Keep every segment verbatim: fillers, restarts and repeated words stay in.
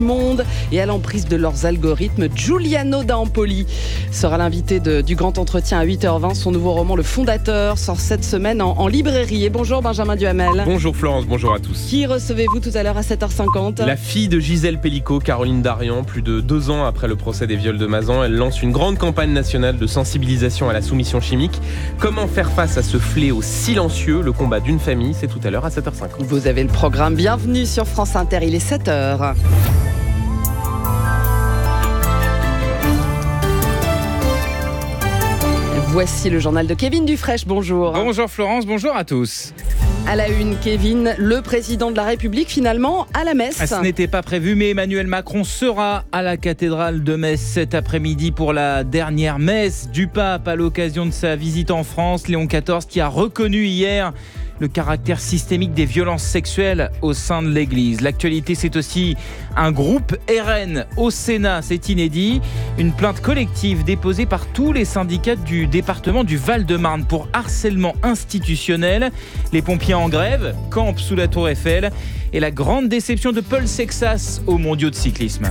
monde et à l'emprise de leurs algorithmes. Giuliano D'Ampoli sera l'invité de, du grand entretien à huit heures vingt. Son nouveau roman Le Fondateur sort cette semaine en, en librairie. Et bonjour Benjamin Duhamel. Bonjour Florence, bonjour à tous. Qui recevez-vous tout à l'heure à sept heures cinquante? La fille de Gisèle Pellicot, Caroline Darian, plus de deux ans après le procès des viols de Mazan, elle lance une grande campagne nationale de sensibilisation à la soumission chimique. Comment faire face à ce fléau silencieux? Le combat d'une famille, c'est tout à l'heure à sept heures cinquante. Vous avez le programme. Bienvenue sur France Inter, il est sept heures. Voici le journal de Kevin Dufraîche, bonjour. Bonjour Florence, bonjour à tous. À la une, Kevin, le président de la République finalement à la messe. Ce n'était pas prévu, mais Emmanuel Macron sera à la cathédrale de Metz cet après-midi pour la dernière messe du pape à l'occasion de sa visite en France. Léon quatorze qui a reconnu hier le caractère systémique des violences sexuelles au sein de l'Église. L'actualité, c'est aussi un groupe R N au Sénat, c'est inédit. Une plainte collective déposée par tous les syndicats du département du Val-de-Marne pour harcèlement institutionnel. Les pompiers en grève campent sous la tour Eiffel et la grande déception de Paul Sexas aux mondiaux de cyclisme.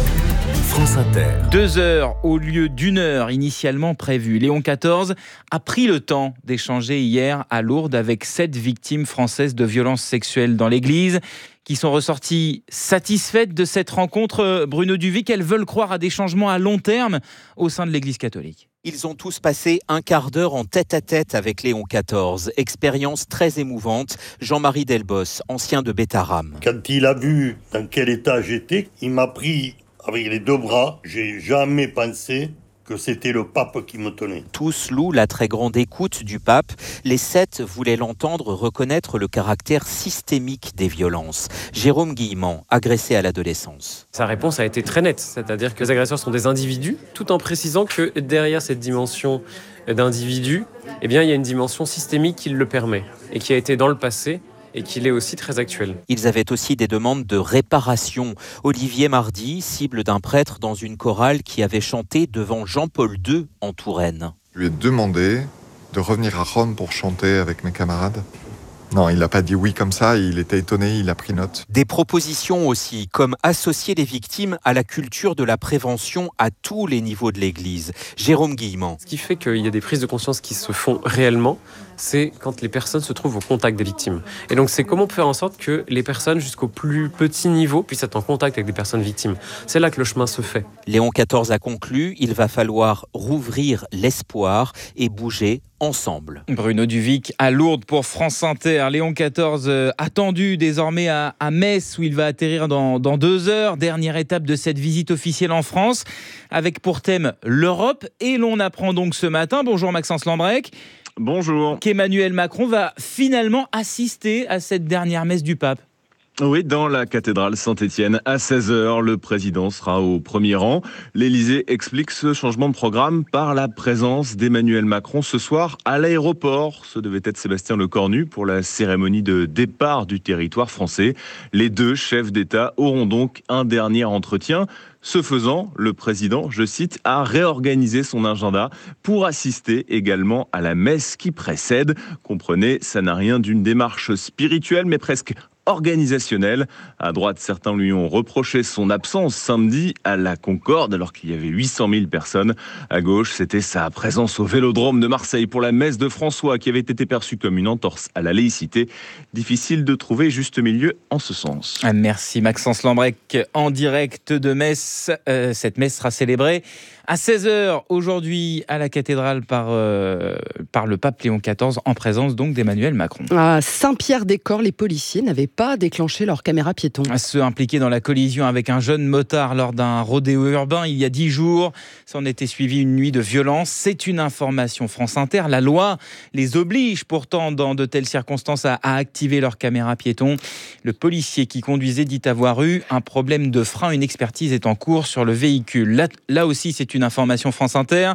France Inter. Deux heures au lieu d'une heure initialement prévue. Léon quatorze a pris le temps d'échanger hier à Lourdes avec sept victimes françaises de violences sexuelles dans l'église qui sont ressorties satisfaites de cette rencontre. Bruno Duvic, elles veulent croire à des changements à long terme au sein de l'église catholique. Ils ont tous passé un quart d'heure en tête-à-tête avec Léon quatorze. Expérience très émouvante. Jean-Marie Delbos, ancien de Bétaram. Quand il a vu dans quel état j'étais, il m'a pris avec les deux bras. J'ai jamais pensé que c'était le pape qui me tenait. Tous louent la très grande écoute du pape. Les sept voulaient l'entendre reconnaître le caractère systémique des violences. Jérôme Guillemant, agressé à l'adolescence. Sa réponse a été très nette, c'est-à-dire que les agresseurs sont des individus, tout en précisant que derrière cette dimension d'individu, eh bien, il y a une dimension systémique qui le permet et qui a été dans le passé et qu'il est aussi très actuel. Ils avaient aussi des demandes de réparation. Olivier Mardy, cible d'un prêtre dans une chorale qui avait chanté devant Jean-Paul deux en Touraine. Je lui ai demandé de revenir à Rome pour chanter avec mes camarades. Non, il n'a pas dit oui comme ça, il était étonné, il a pris note. Des propositions aussi, comme associer les victimes à la culture de la prévention à tous les niveaux de l'Église. Jérôme Guillemant. Ce qui fait qu'il y a des prises de conscience qui se font réellement, c'est quand les personnes se trouvent au contact des victimes. Et donc c'est comment faire en sorte que les personnes jusqu'au plus petit niveau puissent être en contact avec des personnes victimes. C'est là que le chemin se fait. Léon quatorze a conclu, il va falloir rouvrir l'espoir et bouger ensemble. Bruno Duvic à Lourdes pour France Inter. Léon quatorze euh, attendu désormais à, à Metz où il va atterrir dans, dans deux heures. Dernière étape de cette visite officielle en France avec pour thème l'Europe. Et l'on apprend donc ce matin, bonjour Maxence Lambrec. Bonjour. Qu'Emmanuel Macron va finalement assister à cette dernière messe du pape. Oui, dans la cathédrale Saint-Étienne, à seize heures, le président sera au premier rang. L'Élysée explique ce changement de programme par la présence d'Emmanuel Macron ce soir à l'aéroport. Ce devait être Sébastien Lecornu pour la cérémonie de départ du territoire français. Les deux chefs d'État auront donc un dernier entretien. Ce faisant, le président, je cite, a réorganisé son agenda pour assister également à la messe qui précède. Comprenez, ça n'a rien d'une démarche spirituelle, mais presque organisationnelle. À droite, certains lui ont reproché son absence samedi à la Concorde, alors qu'il y avait huit cent mille personnes. À gauche, c'était sa présence au Vélodrome de Marseille pour la messe de François, qui avait été perçue comme une entorse à la laïcité. Difficile de trouver juste milieu en ce sens. Merci Maxence Lambrec, en direct de Metz. Euh, cette messe sera célébrée à seize heures aujourd'hui à la cathédrale par, euh, par le pape Léon quatorze, en présence donc d'Emmanuel Macron. À Saint-Pierre-des-Corps, les policiers n'avaient pas déclenché leur caméra piéton. Ceux impliqués dans la collision avec un jeune motard lors d'un rodéo urbain il y a dix jours. S'en était suivi une nuit de violence. C'est une information France Inter. La loi les oblige pourtant dans de telles circonstances à, à activer leur caméra piéton. Le policier qui conduisait dit avoir eu un problème de frein. Une expertise est en cours sur le véhicule. Là, là aussi, c'est une information France Inter.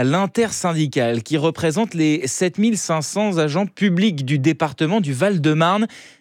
L'intersyndicale qui représente les sept mille cinq cents agents publics du département du Val-de-Marne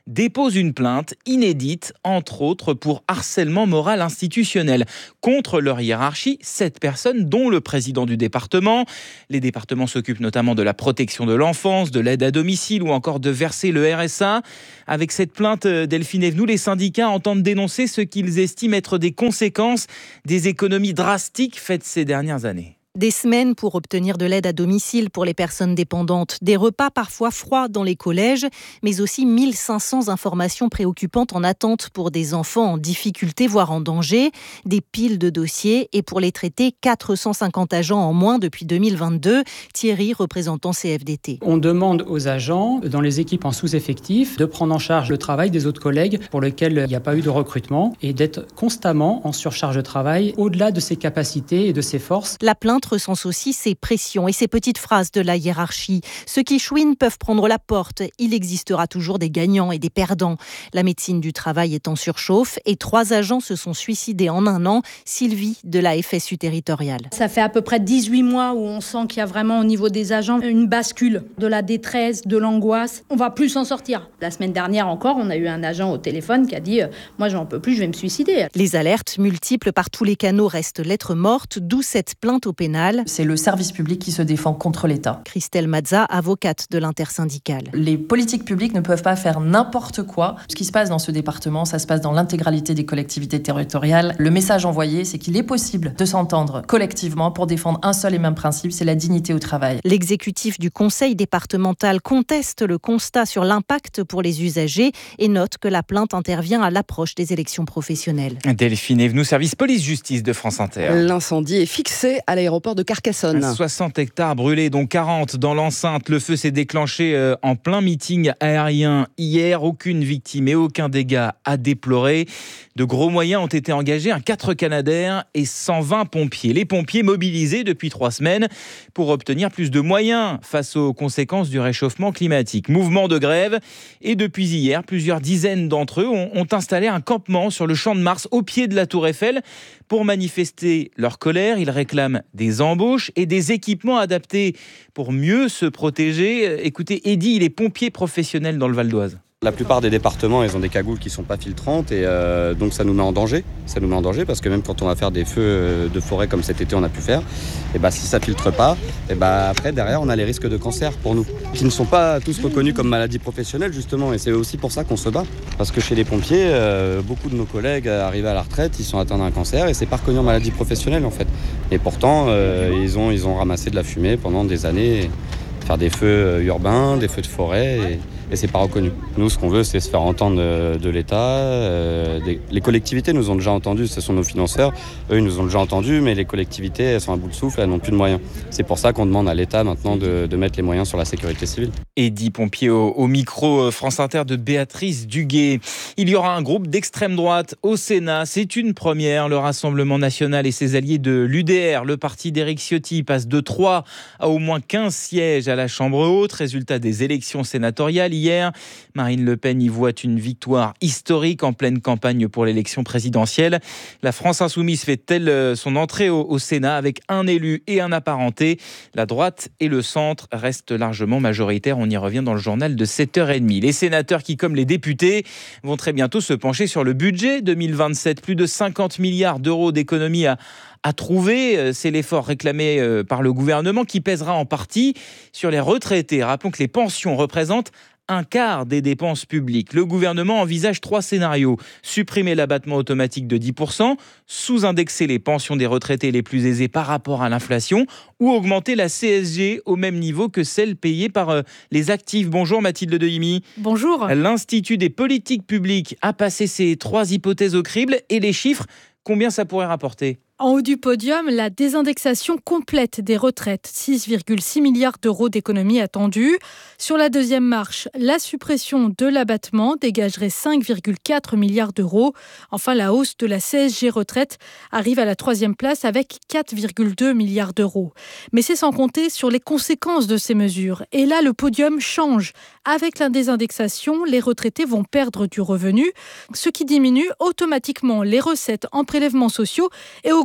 dépose une plainte inédite, entre autres pour harcèlement moral institutionnel. Contre leur hiérarchie, sept personnes, dont le président du département. Les départements s'occupent notamment de la protection de l'enfance, de l'aide à domicile ou encore de verser le R S A. Avec cette plainte, Delphine Evenou, les syndicats entendent dénoncer ce qu'ils estiment être des conséquences des économies drastiques faites ces dernières années. Des semaines pour obtenir de l'aide à domicile pour les personnes dépendantes, des repas parfois froids dans les collèges, mais aussi mille cinq cents informations préoccupantes en attente pour des enfants en difficulté, voire en danger, des piles de dossiers et pour les traiter, quatre cent cinquante agents en moins depuis deux mille vingt-deux. Thierry, représentant C F D T. On demande aux agents, dans les équipes en sous-effectif, de prendre en charge le travail des autres collègues pour lesquels il n'y a pas eu de recrutement et d'être constamment en surcharge de travail au-delà de ses capacités et de ses forces. La plainte recense aussi ces pressions et ces petites phrases de la hiérarchie. Ceux qui chouinent peuvent prendre la porte. Il existera toujours des gagnants et des perdants. La médecine du travail est en surchauffe et trois agents se sont suicidés en un an. Sylvie de la F S U territoriale. Ça fait à peu près dix-huit mois où on sent qu'il y a vraiment au niveau des agents une bascule de la détresse, de l'angoisse. On va plus s'en sortir. La semaine dernière encore, on a eu un agent au téléphone qui a dit euh, « Moi, j'en peux plus, je vais me suicider ». Les alertes multiples par tous les canaux restent lettres mortes, d'où cette plainte au pénal. C'est le service public qui se défend contre l'État. Christelle Mazza, avocate de l'intersyndicale. Les politiques publiques ne peuvent pas faire n'importe quoi. Ce qui se passe dans ce département, ça se passe dans l'intégralité des collectivités territoriales. Le message envoyé, c'est qu'il est possible de s'entendre collectivement pour défendre un seul et même principe, c'est la dignité au travail. L'exécutif du conseil départemental conteste le constat sur l'impact pour les usagers et note que la plainte intervient à l'approche des élections professionnelles. Delphine Evenou, service police-justice de France Inter. L'incendie est fixé à l'aéroport de Carcassonne. soixante hectares brûlés, dont quarante dans l'enceinte. Le feu s'est déclenché en plein meeting aérien hier. Aucune victime et aucun dégât à déplorer. De gros moyens ont été engagés, un quatre Canadair et cent vingt pompiers. Les pompiers mobilisés depuis trois semaines pour obtenir plus de moyens face aux conséquences du réchauffement climatique. Mouvement de grève et depuis hier, plusieurs dizaines d'entre eux ont, ont installé un campement sur le Champ de Mars au pied de la Tour Eiffel pour manifester leur colère. Ils réclament des embauches et des équipements adaptés pour mieux se protéger. Écoutez, Eddy, il est pompier professionnel dans le Val d'Oise. La plupart des départements, ils ont des cagoules qui ne sont pas filtrantes et euh, donc ça nous met en danger. Ça nous met en danger parce que même quand on va faire des feux de forêt comme cet été on a pu faire, et bah, si ça ne filtre pas, et bah, après derrière on a les risques de cancer pour nous, qui ne sont pas tous reconnus comme maladies professionnelles justement. Et c'est aussi pour ça qu'on se bat. Parce que chez les pompiers, euh, beaucoup de nos collègues arrivés à la retraite, ils sont atteints d'un cancer et c'est pas reconnu en maladie professionnelle en fait. Et pourtant, euh, ils, ont, ils ont ramassé de la fumée pendant des années, faire des feux urbains, des feux de forêt. Et, Et c'est pas reconnu. Nous, ce qu'on veut, c'est se faire entendre de, de l'État. Euh, des, les collectivités nous ont déjà entendus, ce sont nos financeurs. Eux, ils nous ont déjà entendus, mais les collectivités, elles sont à bout de souffle, elles n'ont plus de moyens. C'est pour ça qu'on demande à l'État maintenant de, de mettre les moyens sur la sécurité civile. Eddy, pompier au, au micro France Inter de Béatrice Duguay. Il y aura un groupe d'extrême droite au Sénat. C'est une première. Le Rassemblement national et ses alliés de l'U D R, le parti d'Éric Ciotti, passe de trois à au moins quinze sièges à la Chambre haute. Résultat des élections sénatoriales. Hier, Marine Le Pen y voit une victoire historique en pleine campagne pour l'élection présidentielle. La France insoumise fait-elle son entrée au, au Sénat avec un élu et un apparenté? La droite et le centre restent largement majoritaires. On y revient dans le journal de sept heures trente. Les sénateurs qui, comme les députés, vont très bientôt se pencher sur le budget deux mille vingt-sept. Plus de cinquante milliards d'euros d'économies à à trouver. C'est l'effort réclamé par le gouvernement qui pèsera en partie sur les retraités. Rappelons que les pensions représentent un quart des dépenses publiques. Le gouvernement envisage trois scénarios. Supprimer l'abattement automatique de dix pour cent, sous-indexer les pensions des retraités les plus aisés par rapport à l'inflation ou augmenter la C S G au même niveau que celle payée par les actifs. Bonjour Mathilde Dehimi. Bonjour. L'Institut des politiques publiques a passé ces trois hypothèses au crible et les chiffres, combien ça pourrait rapporter ? En haut du podium, la désindexation complète des retraites, six virgule six milliards d'euros d'économies attendues. Sur la deuxième marche, la suppression de l'abattement dégagerait cinq virgule quatre milliards d'euros. Enfin, la hausse de la C S G retraite arrive à la troisième place avec quatre virgule deux milliards d'euros. Mais c'est sans compter sur les conséquences de ces mesures. Et là, le podium change. Avec la désindexation, les retraités vont perdre du revenu, ce qui diminue automatiquement les recettes en prélèvements sociaux et augmente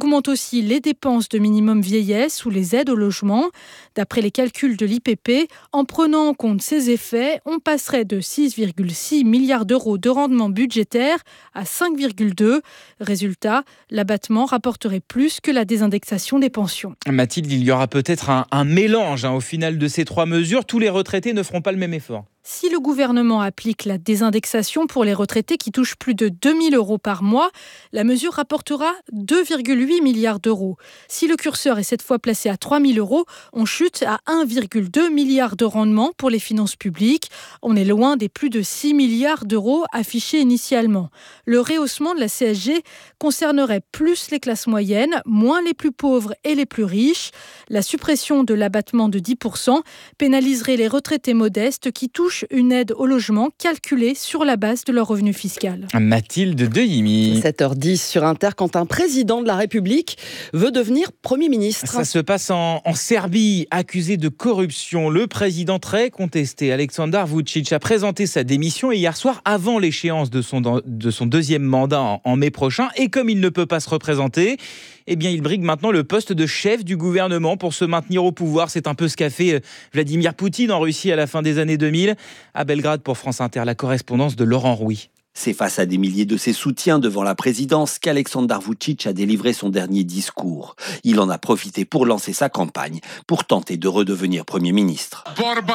augmente aussi les dépenses de minimum vieillesse ou les aides au logement. D'après les calculs de l'I P P, en prenant en compte ces effets, on passerait de six virgule six milliards d'euros de rendement budgétaire à cinq virgule deux. Résultat, l'abattement rapporterait plus que la désindexation des pensions. Mathilde, il y aura peut-être un, un mélange hein, au final de ces trois mesures. Tous les retraités ne feront pas le même effort. Si le gouvernement applique la désindexation pour les retraités qui touchent plus de deux mille euros par mois, la mesure rapportera deux virgule huit milliards d'euros. Si le curseur est cette fois placé à trois mille euros, on chute à un virgule deux milliard de rendement pour les finances publiques. On est loin des plus de six milliards d'euros affichés initialement. Le rehaussement de la C S G concernerait plus les classes moyennes, moins les plus pauvres et les plus riches. La suppression de l'abattement de dix pour cent pénaliserait les retraités modestes qui touchent une aide au logement calculée sur la base de leur revenu fiscal. Mathilde Dehimi. sept heures dix sur Inter, quand un président de la République veut devenir Premier ministre. Ça se passe en, en Serbie, accusé de corruption. Le président très contesté, Aleksandar Vučić, a présenté sa démission hier soir avant l'échéance de son, de son deuxième mandat en, en mai prochain. Et comme il ne peut pas se représenter, eh bien, il brigue maintenant le poste de chef du gouvernement pour se maintenir au pouvoir. C'est un peu ce qu'a fait Vladimir Poutine en Russie à la fin des années deux mille. À Belgrade, pour France Inter, la correspondance de Laurent Rouy. C'est face à des milliers de ses soutiens devant la présidence qu'Aleksandar Vučić a délivré son dernier discours. Il en a profité pour lancer sa campagne, pour tenter de redevenir Premier ministre.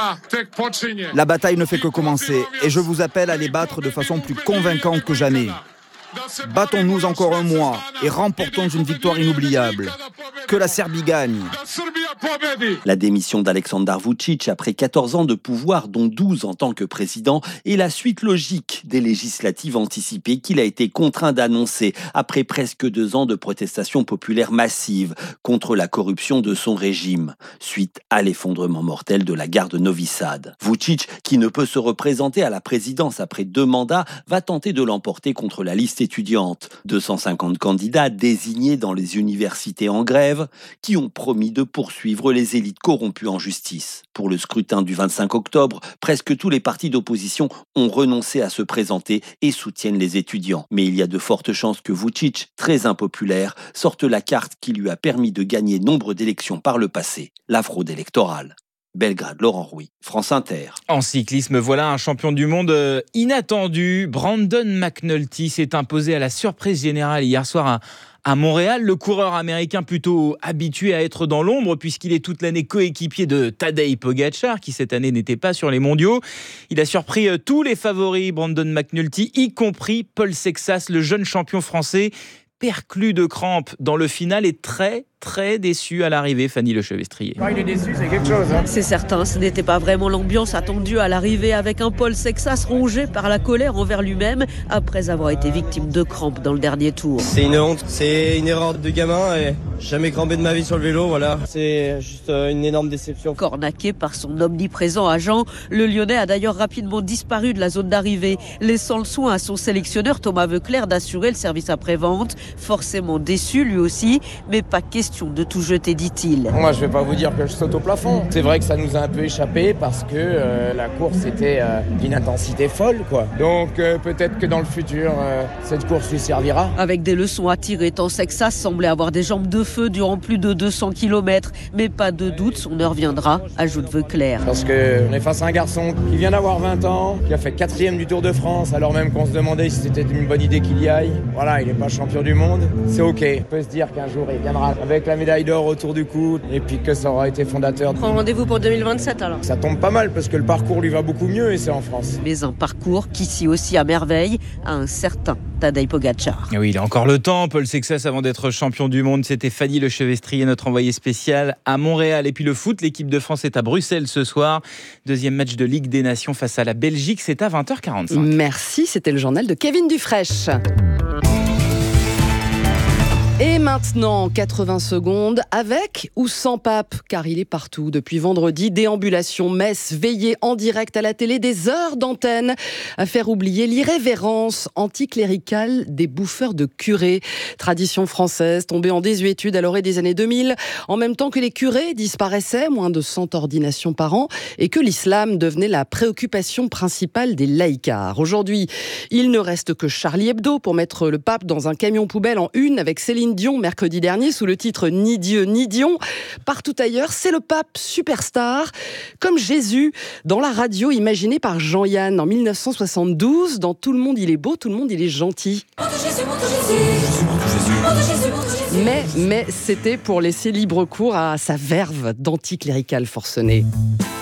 La bataille ne fait que commencer et je vous appelle à les battre de façon plus convaincante que jamais. Battons-nous encore un mois et remportons une victoire inoubliable. Que la Serbie gagne. La démission d'Aleksandar Vučić après quatorze ans de pouvoir, dont douze en tant que président, est la suite logique des législatives anticipées qu'il a été contraint d'annoncer après presque deux ans de protestations populaires massives contre la corruption de son régime, suite à l'effondrement mortel de la gare de Novi Sad. Vučić, qui ne peut se représenter à la présidence après deux mandats, va tenter de l'emporter contre la liste étudiante. deux cent cinquante candidats désignés dans les universités en grève qui ont promis de poursuivre les élites corrompues en justice. Pour le scrutin du vingt-cinq octobre, presque tous les partis d'opposition ont renoncé à se présenter et soutiennent les étudiants. Mais il y a de fortes chances que Vučić, très impopulaire, sorte la carte qui lui a permis de gagner nombre d'élections par le passé, la fraude électorale. Belgrade, Laurent Rouy, France Inter. En cyclisme, voilà un champion du monde inattendu. Brandon McNulty s'est imposé à la surprise générale hier soir à, à Montréal. Le coureur américain plutôt habitué à être dans l'ombre puisqu'il est toute l'année coéquipier de Tadej Pogačar qui cette année n'était pas sur les mondiaux. Il a surpris tous les favoris, Brandon McNulty, y compris Paul Sexas, le jeune champion français, perclus de crampes dans le final et très très déçu à l'arrivée, Fanny Lechevestrier. Il est déçu, c'est quelque chose. Hein. C'est certain, ce n'était pas vraiment l'ambiance attendue à l'arrivée avec un Paul Sexas rongé par la colère envers lui-même après avoir été victime de crampes dans le dernier tour. C'est une honte, c'est une erreur de gamin et jamais crampé de ma vie sur le vélo, voilà. C'est juste une énorme déception. Cornaqué par son omniprésent agent, le Lyonnais a d'ailleurs rapidement disparu de la zone d'arrivée, laissant le soin à son sélectionneur Thomas Voeckler d'assurer le service après-vente. Forcément déçu lui aussi, mais pas question de tout jeter, dit-il. Moi, je vais pas vous dire que je saute au plafond. C'est vrai que ça nous a un peu échappé parce que euh, la course était euh, d'une intensité folle, quoi. Donc euh, peut-être que dans le futur, euh, cette course lui servira. Avec des leçons à tirer, tant Sexas semblait avoir des jambes de feu durant plus de deux cents kilomètres. Mais pas de doute, son heure viendra, ajoute Voeckler. Parce qu'on est face à un garçon qui vient d'avoir vingt ans, qui a fait quatrième du Tour de France, alors même qu'on se demandait si c'était une bonne idée qu'il y aille. Voilà, il n'est pas champion du monde. C'est ok. On peut se dire qu'un jour, il viendra avec la médaille d'or autour du cou et puis que ça aura été fondateur. Prends rendez-vous pour deux mille vingt-sept alors. Ça tombe pas mal parce que le parcours lui va beaucoup mieux et c'est en France. Mais un parcours qui scie aussi à merveille à un certain Tadej Pogačar. Oui, il a encore le temps, Paul Sexas, avant d'être champion du monde. C'était Fanny Lechevestrier, notre envoyé spécial à Montréal. Et puis le foot, l'équipe de France est à Bruxelles ce soir. Deuxième match de Ligue des Nations face à la Belgique, c'est à vingt heures quarante-cinq. Merci, c'était le journal de Kevin Dufraîche. Et maintenant, quatre-vingts secondes, avec ou sans pape, car il est partout. Depuis vendredi, déambulation, messe, veillée en direct à la télé, des heures d'antenne à faire oublier l'irrévérence anticléricale des bouffeurs de curés. Tradition française tombée en désuétude à l'orée des années deux mille, en même temps que les curés disparaissaient, moins de cent ordinations par an, et que l'islam devenait la préoccupation principale des laïcards. Aujourd'hui, il ne reste que Charlie Hebdo pour mettre le pape dans un camion poubelle en une avec Céline Céline Dion mercredi dernier sous le titre Ni Dieu ni Dion. Partout ailleurs, c'est le pape superstar, comme Jésus dans la radio imaginée par Jean-Yann en mille neuf cent soixante-douze. Dans Tout le monde il est beau, tout le monde il est gentil. Mais, mais c'était pour laisser libre cours à sa verve d'anticlérical forcené.